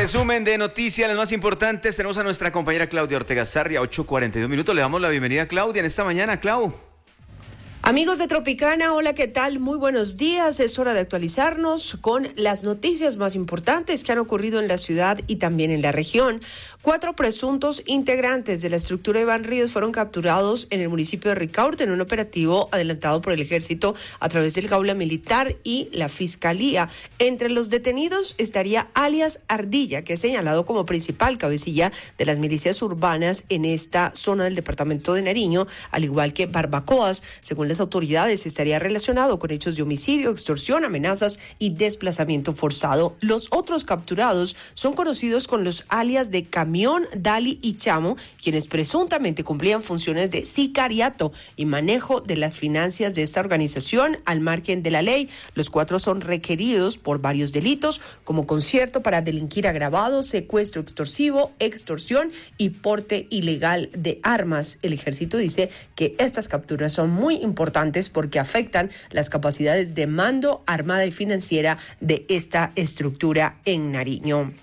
Resumen de noticias, las más importantes. Tenemos a nuestra compañera Claudia Ortega Sarria, 8:42 minutos. Le damos la bienvenida a Claudia en esta mañana. Clau. Amigos de Tropicana, hola, ¿qué tal? Muy buenos días. Es hora de actualizarnos con las noticias más importantes que han ocurrido en la ciudad y también en la región. 4 presuntos integrantes de la estructura Iván Ríos fueron capturados en el municipio de Ricaurte en un operativo adelantado por el Ejército a través del Gaula Militar y la Fiscalía. Entre los detenidos estaría alias Ardilla, que es señalado como principal cabecilla de las milicias urbanas en esta zona del departamento de Nariño, al igual que Barbacoas. Según las autoridades, estaría relacionado con hechos de homicidio, extorsión, amenazas y desplazamiento forzado. Los otros capturados son conocidos con los alias de Camión, Dali y Chamo, quienes presuntamente cumplían funciones de sicariato y manejo de las finanzas de esta organización al margen de la ley. Los 4 son requeridos por varios delitos, como concierto para delinquir agravado, secuestro extorsivo, extorsión y porte ilegal de armas. El Ejército dice que estas capturas son muy importantes porque afectan las capacidades de mando, armada y financiera de esta estructura en Nariño.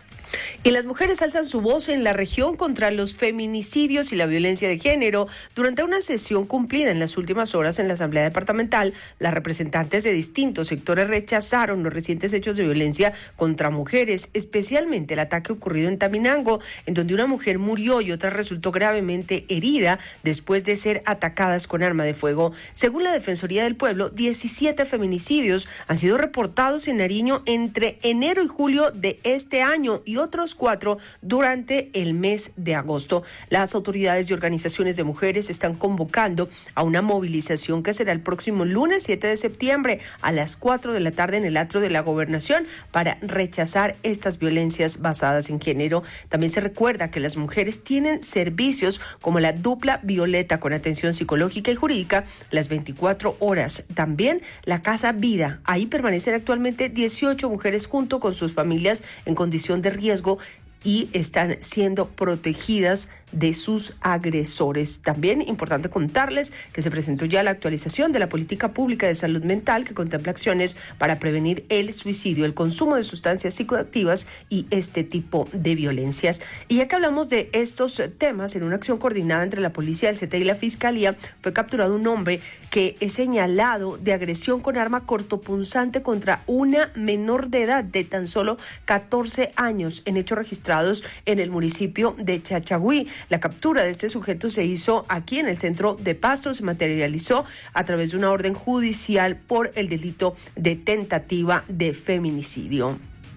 Y las mujeres alzan su voz en la región contra los feminicidios y la violencia de género. Durante una sesión cumplida en las últimas horas en la Asamblea Departamental, las representantes de distintos sectores rechazaron los recientes hechos de violencia contra mujeres, especialmente el ataque ocurrido en Taminango, en donde una mujer murió y otra resultó gravemente herida después de ser atacadas con arma de fuego. Según la Defensoría del Pueblo, 17 feminicidios han sido reportados en Nariño entre enero y julio de este año y otros 4 durante el mes de agosto. Las autoridades y organizaciones de mujeres están convocando a una movilización que será el próximo lunes 7 de septiembre a las 4 de la tarde en el Atrio de la Gobernación para rechazar estas violencias basadas en género. También se recuerda que las mujeres tienen servicios como la dupla violeta con atención psicológica y jurídica las 24 horas. También la Casa Vida. Ahí permanecen actualmente 18 mujeres junto con sus familias en condición de riesgo y están siendo protegidas de sus agresores. También importante contarles que se presentó ya la actualización de la política pública de salud mental que contempla acciones para prevenir el suicidio, el consumo de sustancias psicoactivas y este tipo de violencias. Y ya que hablamos de estos temas, en una acción coordinada entre la policía, el CTI y la Fiscalía, fue capturado un hombre que es señalado de agresión con arma cortopunzante contra una menor de edad de tan solo 14 años en hechos registrados en el municipio de Chachagüí. La captura de este sujeto se hizo aquí en el centro de Pasto, se materializó a través de una orden judicial por el delito de tentativa de feminicidio.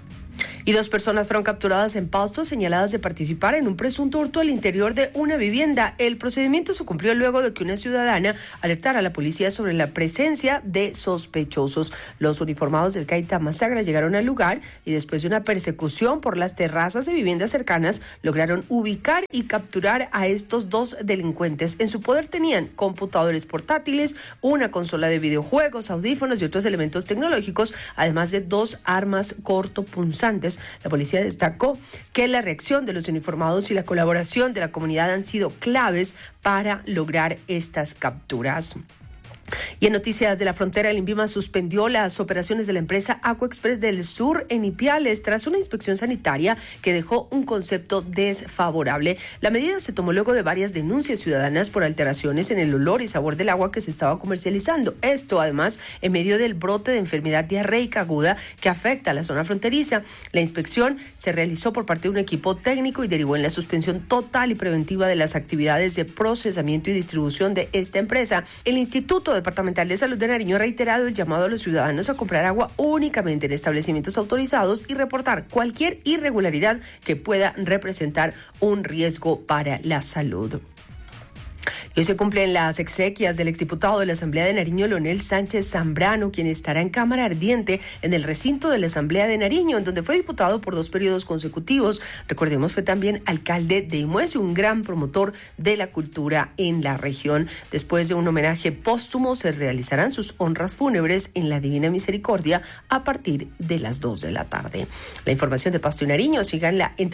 Y 2 personas fueron capturadas en Pasto señaladas de participar en un presunto hurto al interior de una vivienda. El procedimiento se cumplió luego de que una ciudadana alertara a la policía sobre la presencia de sospechosos. Los uniformados del CAI Tamasagra llegaron al lugar y después de una persecución por las terrazas de viviendas cercanas lograron ubicar y capturar a estos 2 delincuentes. En su poder tenían computadores portátiles, una consola de videojuegos, audífonos y otros elementos tecnológicos, además de 2 armas cortopunzantes. La policía destacó que la reacción de los uniformados y la colaboración de la comunidad han sido claves para lograr estas capturas. Y en noticias de la frontera, el INVIMA suspendió las operaciones de la empresa Aquaexpress del Sur en Ipiales tras una inspección sanitaria que dejó un concepto desfavorable. La medida se tomó luego de varias denuncias ciudadanas por alteraciones en el olor y sabor del agua que se estaba comercializando. Esto, además, en medio del brote de enfermedad diarreica aguda que afecta a la zona fronteriza. La inspección se realizó por parte de un equipo técnico y derivó en la suspensión total y preventiva de las actividades de procesamiento y distribución de esta empresa. El Instituto Departamental de Salud de Nariño ha reiterado el llamado a los ciudadanos a comprar agua únicamente en establecimientos autorizados y reportar cualquier irregularidad que pueda representar un riesgo para la salud. Y hoy se cumplen las exequias del exdiputado de la Asamblea de Nariño, Leonel Sánchez Zambrano, quien estará en cámara ardiente en el recinto de la Asamblea de Nariño, en donde fue diputado por 2 periodos consecutivos. Recordemos, fue también alcalde de Imuez y un gran promotor de la cultura en la región. Después de un homenaje póstumo, se realizarán sus honras fúnebres en la Divina Misericordia a partir de las 2 de la tarde. La información de Pasto y Nariño, síganla en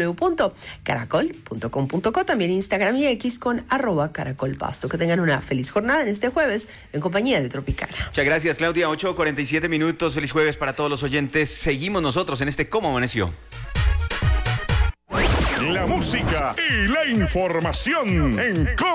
www.caracol.com.co, también Instagram y X con @Caracol Pasto. Que tengan una feliz jornada en este jueves en compañía de Tropicana. Muchas gracias, Claudia. 8:47 minutos. Feliz jueves para todos los oyentes. Seguimos nosotros en este ¿Cómo Amaneció? la música y la información en